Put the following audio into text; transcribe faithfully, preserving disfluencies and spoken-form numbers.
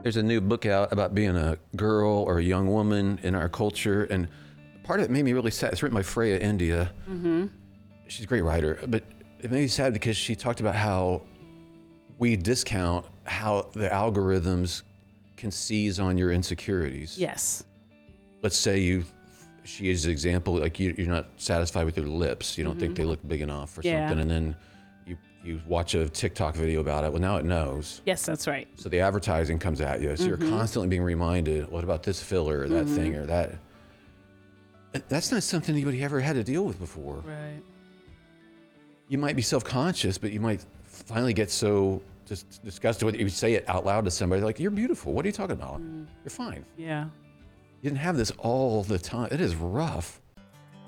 There's a new book out about being a girl or a young woman in our culture, and part of it made me really sad. It's written by Freya India. Mm-hmm. She's a great writer, but it made me sad because she talked about how we discount how the algorithms can seize on your insecurities. Yes. Let's say you, she is an example, like you, you're not satisfied with your lips. You don't mm-hmm. think they look big enough or yeah. something, and then you you watch a TikTok video about it. Well, now it knows. Yes, that's right. So the advertising comes at you. So mm-hmm. you're constantly being reminded, what about this filler or that mm-hmm. thing or that? That's not something anybody ever had to deal with before. Right. You might be self-conscious, but you might finally get so just disgusted with it. You say it out loud to somebody, like, you're beautiful. What are you talking about? Mm. You're fine. Yeah. You didn't have this all the time. It is rough.